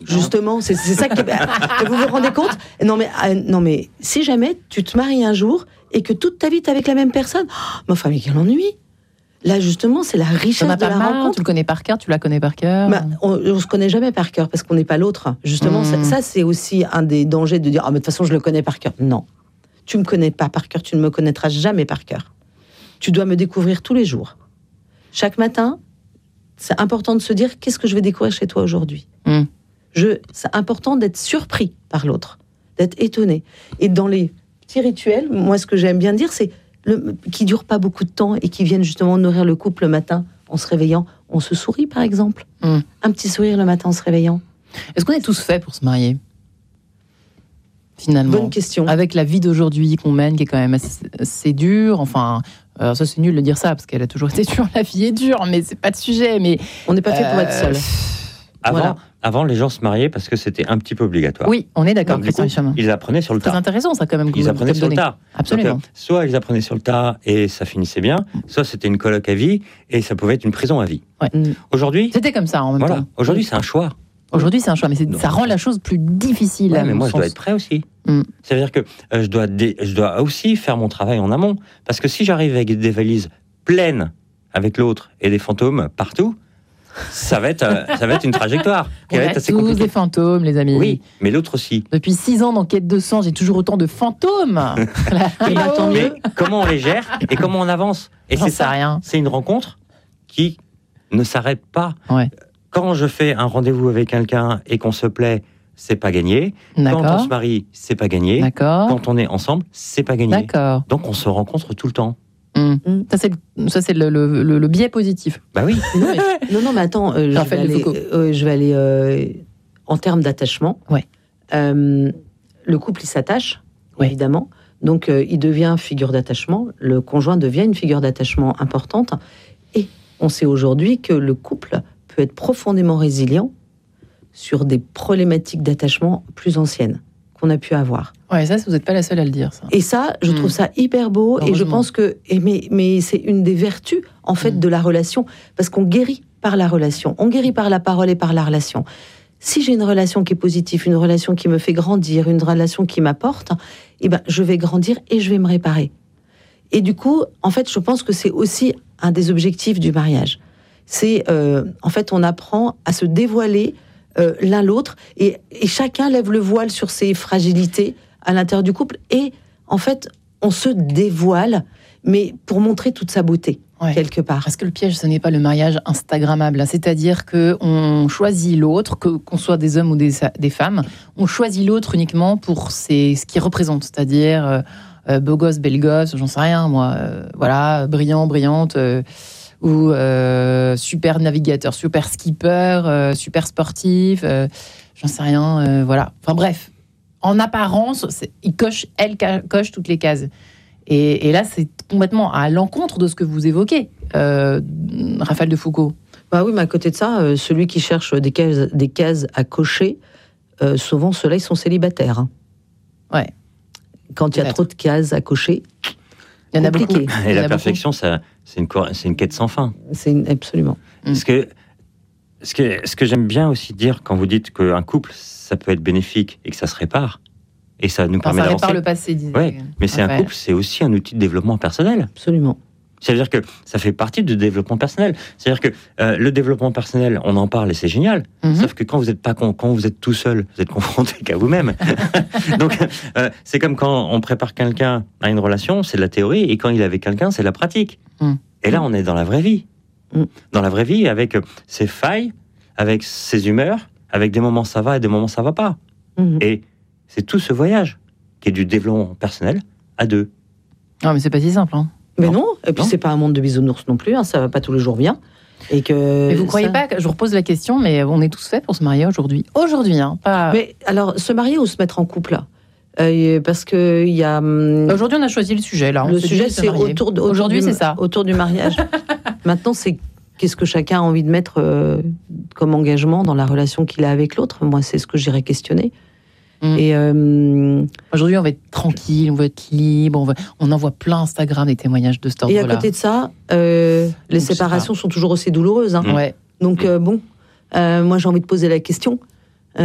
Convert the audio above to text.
Justement, c'est ça que vous vous rendez compte ? Non mais si jamais tu te maries un jour et que toute ta vie t'es avec la même personne, ma femme, quel ennui. Là, justement, c'est la richesse de la rencontre. Tu le connais par cœur, tu la connais par cœur. On se connaît jamais par cœur parce qu'on n'est pas l'autre. Justement, ça c'est aussi un des dangers de dire mais de toute façon je le connais par cœur. Non, tu me connais pas par cœur, tu ne me connaîtras jamais par cœur. Tu dois me découvrir tous les jours. Chaque matin, c'est important de se dire qu'est-ce que je vais découvrir chez toi aujourd'hui. C'est important d'être surpris par l'autre, d'être étonné. Et dans les petits rituels, moi ce que j'aime bien dire, c'est qui durent pas beaucoup de temps et qui viennent justement nourrir le couple le matin en se réveillant. On se sourit par exemple. Un petit sourire le matin en se réveillant. Est-ce qu'on est tous faits pour se marier ? Finalement. Bonne question. Avec la vie d'aujourd'hui qu'on mène, qui est quand même assez dure, enfin, alors ça c'est nul de dire ça, parce qu'elle a toujours été dure, la vie est dure, mais c'est pas de sujet, mais... On n'est pas fait pour être seul. Avant, les gens se mariaient parce que c'était un petit peu obligatoire. Oui, on est d'accord, Donc, Christian Chemin. Ils apprenaient sur le tas. C'est intéressant, ça, quand même. Ils apprenaient sur le tas. Absolument. Donc, soit ils apprenaient sur le tas et ça finissait bien, soit c'était une coloc à vie et ça pouvait être une prison à vie. Ouais. Aujourd'hui... C'était comme ça, en même temps. Aujourd'hui, c'est un choix. Aujourd'hui, c'est un choix, mais ça rend la chose plus difficile. Ouais, mais moi, je dois être prêt aussi. Ça veut dire que je dois aussi faire mon travail en amont. Parce que si j'arrive avec des valises pleines avec l'autre et des fantômes partout, ça va être une trajectoire qui va être assez compliquée. Tous des fantômes, les amis. Oui, mais l'autre aussi. Depuis 6 ans d'enquête de sang, j'ai toujours autant de fantômes. Mais comment on les gère et comment on avance ? Et J'en sais rien. C'est une rencontre qui ne s'arrête pas. Ouais. Quand je fais un rendez-vous avec quelqu'un et qu'on se plaît, c'est pas gagné. D'accord. Quand on se marie, c'est pas gagné. D'accord. Quand on est ensemble, c'est pas gagné. D'accord. Donc on se rencontre tout le temps. Ça, c'est le biais positif. Bah oui. Non, mais attends, je vais aller en termes d'attachement. Ouais. Le couple, il s'attache, évidemment. Donc, il devient figure d'attachement. Le conjoint devient une figure d'attachement importante. Et on sait aujourd'hui que le couple peut être profondément résilient sur des problématiques d'attachement plus anciennes qu'on a pu avoir. Ouais, ça, vous n'êtes pas la seule à le dire, ça. Et ça, je trouve ça hyper beau. Et je pense que... Mais c'est une des vertus, en fait, de la relation. Parce qu'on guérit par la relation. On guérit par la parole et par la relation. Si j'ai une relation qui est positive, une relation qui me fait grandir, une relation qui m'apporte, eh ben, je vais grandir et je vais me réparer. Et du coup, en fait, je pense que c'est aussi un des objectifs du mariage. C'est, en fait, on apprend à se dévoiler l'un l'autre et chacun lève le voile sur ses fragilités à l'intérieur du couple et en fait on se dévoile mais pour montrer toute sa beauté quelque part. Parce que le piège, ce n'est pas le mariage instagrammable, c'est-à-dire que on choisit l'autre, qu'on soit des hommes ou des femmes, on choisit l'autre uniquement pour ce qu'il représente, c'est-à-dire beau gosse, belle gosse, j'en sais rien moi, voilà, brillant, brillante. Ou super navigateur, super skipper, super sportif, j'en sais rien, voilà. Enfin bref, en apparence, elle coche toutes les cases. Et là, c'est complètement à l'encontre de ce que vous évoquez, Raphaël de Foucault. Bah oui, mais à côté de ça, celui qui cherche des cases à cocher, souvent ceux-là, ils sont célibataires. Hein. Ouais. Quand il y a trop de cases à cocher, il y en a beaucoup. Et la perfection, ça... C'est une quête sans fin. Absolument. Ce que j'aime bien aussi dire quand vous dites qu'un couple, ça peut être bénéfique et que ça se répare, et ça nous permet d'avancer. Ça répare le passé, disait. Ouais, mais c'est un couple, c'est aussi un outil de développement personnel. Absolument. C'est-à-dire que ça fait partie du développement personnel. C'est-à-dire que le développement personnel, on en parle et c'est génial. Sauf que quand vous êtes tout seul, vous êtes confronté qu'à vous-même. Donc, c'est comme quand on prépare quelqu'un à une relation, c'est de la théorie, et quand il est avec quelqu'un, c'est de la pratique. Et là, on est dans la vraie vie. Dans la vraie vie, avec ses failles, avec ses humeurs, avec des moments ça va et des moments ça va pas. Et c'est tout ce voyage qui est du développement personnel à deux. Non, mais c'est pas si simple, hein. Mais non, et puis c'est pas un monde de bisounours non plus, hein, ça va pas tous les jours bien. Mais vous croyez pas que, je repose la question, mais on est tous faits pour se marier aujourd'hui. Aujourd'hui, hein, pas... Mais alors, se marier ou se mettre en couple, là parce que il y a... Aujourd'hui, on a choisi le sujet, là. Le sujet, c'est aujourd'hui, c'est ça. Autour du mariage. Maintenant, c'est qu'est-ce que chacun a envie de mettre comme engagement dans la relation qu'il a avec l'autre. Moi, c'est ce que j'irais questionner. Et aujourd'hui, on va être tranquille, on va être libre, on envoie plein Instagram des témoignages de cet ordre-là. Et à côté de ça, les séparations sont toujours aussi douloureuses. Hein. Ouais. Donc moi, j'ai envie de poser la question.